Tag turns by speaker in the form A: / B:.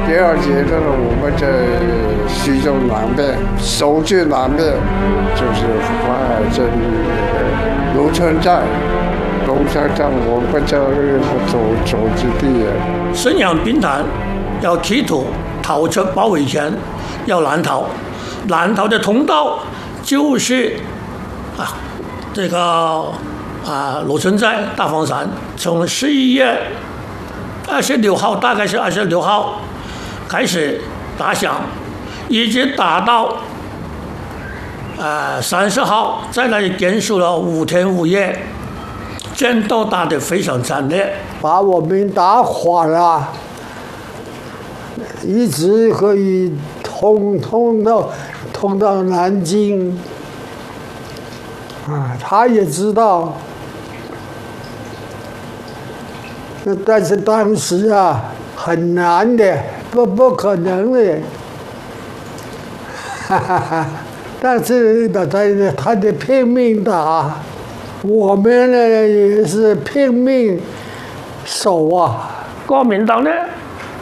A: 第二阶段呢，我们在徐州南边，守军南边，就是这里芦春站，龙山站，我们叫走之地。
B: 沈阳兵团要企图逃出包围圈，要南逃，南逃的通道就是这个芦春寨大房山，从11月26号，大概是26号开始打响，一直打到30号，在那里结束了5天5夜，战斗打得非常惨烈，
C: 把我们打垮了，一直可以通到南京。他也知道，但是当时很难的，不可能的。但是他得拼命打，我们呢也是拼命守啊。
B: 国民党呢